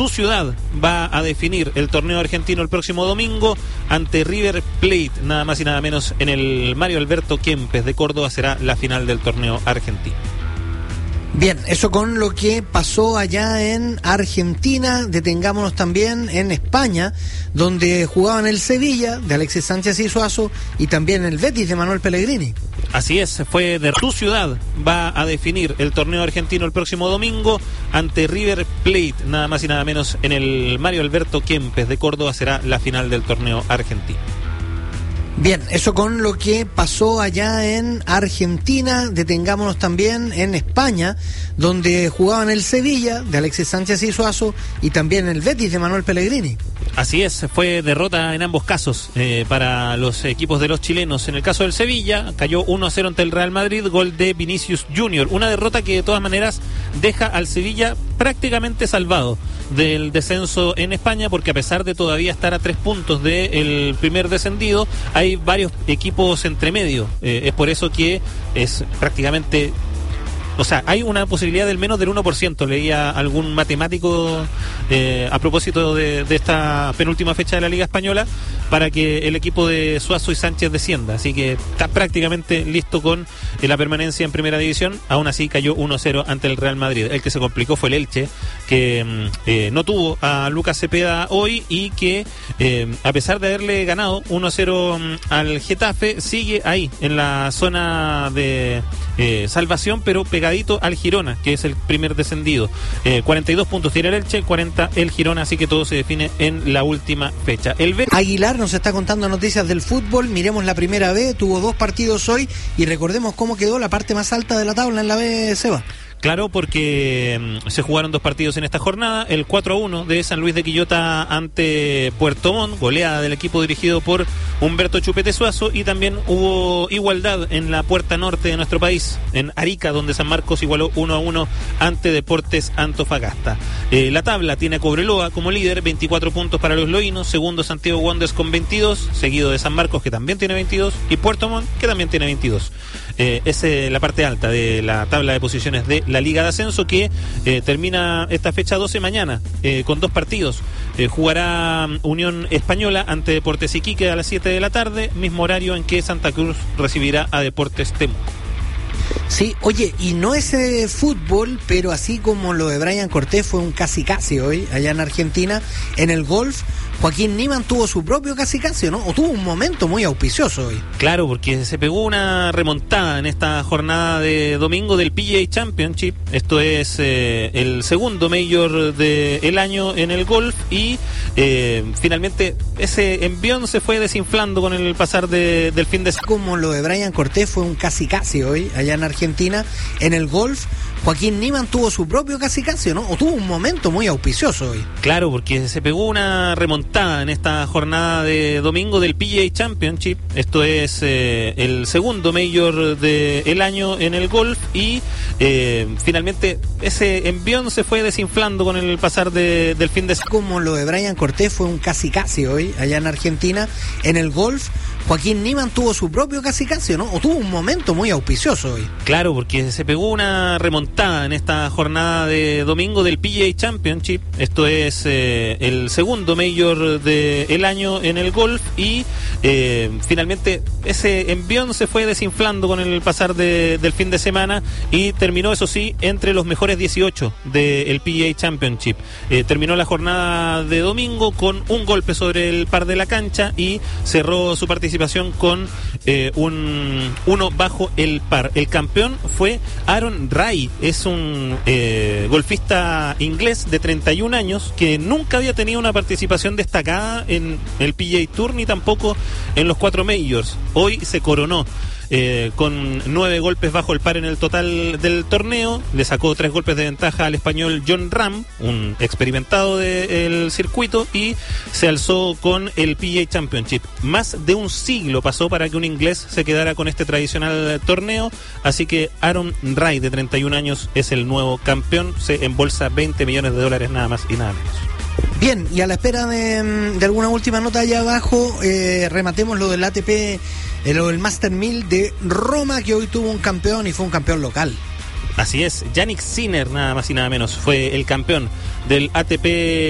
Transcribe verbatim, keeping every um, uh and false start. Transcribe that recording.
Tu ciudad va a definir el torneo argentino el próximo domingo ante River Plate, nada más y nada menos, en el Mario Alberto Kempes de Córdoba. Será la final del torneo argentino. Bien, eso con lo que pasó allá en Argentina. Detengámonos también en España, donde jugaban el Sevilla de Alexis Sánchez y Suazo y también el Betis de Manuel Pellegrini. Así es, fue de Tu ciudad va a definir el torneo argentino el próximo domingo ante River Plate, nada más y nada menos, en el Mario Alberto Kempes de Córdoba. Será la final del torneo argentino. Bien, eso con lo que pasó allá en Argentina. Detengámonos también en España, donde jugaban el Sevilla de Alexis Sánchez y Suazo y también el Betis de Manuel Pellegrini. Así es, fue derrota en ambos casos eh, para los equipos de los chilenos. En el caso del Sevilla, cayó uno a cero ante el Real Madrid, gol de Vinicius Junior. Una derrota que de todas maneras deja al Sevilla prácticamente salvado del descenso en España, porque a pesar de todavía estar a tres puntos del primer descendido, hay varios equipos entre medio. Eh, es por eso que es prácticamente... O sea, hay una posibilidad del menos del uno por ciento, leía algún matemático eh, a propósito de, de esta penúltima fecha de la Liga Española, para que el equipo de Suazo y Sánchez descienda. Así que está prácticamente listo con eh, la permanencia en Primera División. Aún así cayó uno a cero ante el Real Madrid. El que se complicó fue el Elche, que eh, no tuvo a Lucas Cepeda hoy y que eh, a pesar de haberle ganado uno a cero al Getafe, sigue ahí en la zona de eh, salvación, pero pegadito al Girona, que es el primer descendido. eh, cuarenta y dos puntos tiene el Elche, cuarenta el Girona, así que todo se define en la última fecha. El B... Aguilar nos está contando noticias del fútbol. Miremos la primera B, tuvo dos partidos hoy y recordemos cómo quedó la parte más alta de la tabla en la B, Seba. Claro, porque um, se jugaron dos partidos en esta jornada. El cuatro a uno de San Luis de Quillota ante Puerto Montt, goleada del equipo dirigido por Humberto Chupete Suazo, y también hubo igualdad en la puerta norte de nuestro país, en Arica, donde San Marcos igualó uno a uno ante Deportes Antofagasta. Eh, la tabla tiene a Cobreloa como líder, veinticuatro puntos para los loínos, segundo Santiago Wanderers con veintidós, seguido de San Marcos, que también tiene veintidós, y Puerto Montt, que también tiene veintidós. Eh, es eh, la parte alta de la tabla de posiciones de la Liga de Ascenso, que eh, termina esta fecha doce mañana eh, con dos partidos. Eh, jugará Unión Española ante Deportes Iquique a las siete de la tarde, mismo horario en que Santa Cruz recibirá a Deportes Temuco. Sí, oye, y no es eh, fútbol, pero así como lo de Brian Cortés fue un casi casi hoy allá en Argentina, en el golf, Joaquín Niemann tuvo su propio casi casi, ¿no? O tuvo un momento muy auspicioso hoy. Claro, porque se pegó una remontada en esta jornada de domingo del P G A Championship. Esto es eh, el segundo mayor del año en el golf, y eh, finalmente ese envión se fue desinflando con el pasar de, del fin de semana. Como lo de Brian Cortés fue un casi casi hoy allá en Argentina, en el golf, Joaquín Niemann tuvo su propio casi casi, ¿no? O tuvo un momento muy auspicioso hoy. Claro, porque se pegó una remontada en esta jornada de domingo del P G A Championship. Esto es eh, el segundo mayor del año en el golf, y eh, finalmente ese envión se fue desinflando con el pasar de, del fin de semana. Como lo de Brian Cortés fue un casi casi hoy allá en Argentina, en el golf, Joaquín Niemann tuvo su propio casi casi, ¿no? O tuvo un momento muy auspicioso hoy. Claro, porque se pegó una remontada en esta jornada de domingo del P G A Championship. Esto es eh, el segundo mayor del año en el golf, y eh, finalmente ese envión se fue desinflando con el pasar de, del fin de semana, y terminó, eso sí, entre los mejores dieciocho del P G A Championship. Eh, terminó la jornada de domingo con un golpe sobre el par de la cancha, y cerró su participación con eh, un uno bajo el par. El campeón fue Aaron Rai. Es un eh, golfista inglés de treinta y un años que nunca había tenido una participación destacada en el P G A Tour, ni tampoco en los cuatro majors. Hoy se coronó Eh, con nueve golpes bajo el par en el total del torneo. Le sacó tres golpes de ventaja al español John Ram, un experimentado del circuito, y se alzó con el P G A Championship. Más de un siglo pasó para que un inglés se quedara con este tradicional torneo, así que Aaron Rai, de treinta y un años, es el nuevo campeón. Se embolsa veinte millones de dólares, nada más y nada menos. Bien, y a la espera de, de alguna última nota allá abajo, eh, rematemos lo del A T P, eh, lo del Master mil de Roma, que hoy tuvo un campeón y fue un campeón local. Así es, Yannick Sinner, nada más y nada menos, fue el campeón del A T P